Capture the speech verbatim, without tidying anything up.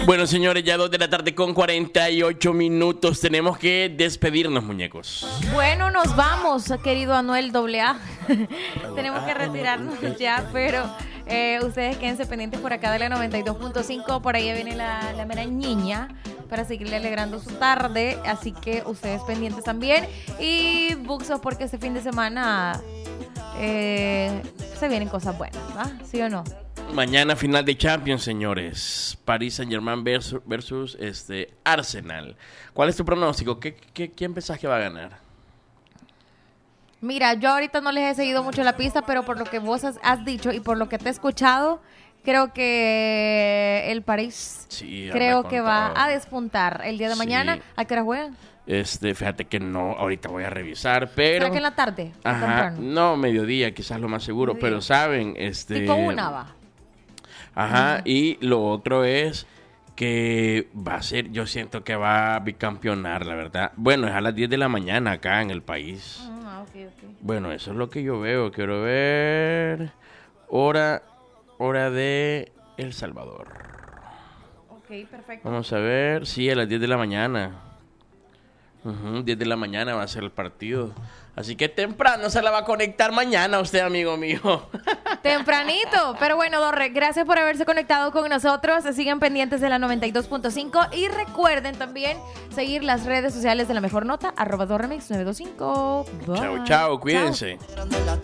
Bueno, señores, ya dos de la tarde con cuarenta y ocho minutos. Tenemos que despedirnos, muñecos. Bueno, nos vamos, querido Anuel doble A. Tenemos que retirarnos ya, pero eh, ustedes quédense pendientes por acá de la noventa y dos punto cinco. Por ahí viene la, la mera niña para seguirle alegrando su tarde. Así que ustedes pendientes también. Y Buxos, porque este fin de semana eh, se vienen cosas buenas, ¿va? ¿Sí o no? Mañana final de Champions, señores. Paris Saint-Germain versus, versus este, Arsenal. ¿Cuál es tu pronóstico? ¿Qué, qué, ¿Quién pensás que va a ganar? Mira, yo ahorita no les he seguido mucho la pista, pero por lo que vos has, has dicho y por lo que te he escuchado, creo que el París sí, creo que va todo. a despuntar el día de Sí. mañana. ¿A qué hora juegan? Este, fíjate que no, ahorita voy a revisar, pero... ¿Será que en la tarde? Ajá, Temprano? no, mediodía, quizás lo más seguro, Mediodía. pero saben, este... Tipo una va. Ajá, Ajá. y lo otro es que va a ser, yo siento que va a bicampeonar, la verdad. Bueno, es a las diez de la mañana acá en el país. Ah, ok, ok. Bueno, eso es lo que yo veo. Quiero ver hora, hora de El Salvador. Ok, perfecto. Vamos a ver, sí, a las diez de la mañana. Ujú, diez de la mañana va a ser el partido. Así que temprano se la va a conectar mañana usted, amigo mío. Tempranito. Pero bueno, Dorre, gracias por haberse conectado con nosotros. Sigan pendientes de la noventa y dos punto cinco. Y recuerden también seguir las redes sociales de La Mejor Nota, arroba Dorremix nueve dos cinco. Bye. Chao, chao, cuídense. Chao.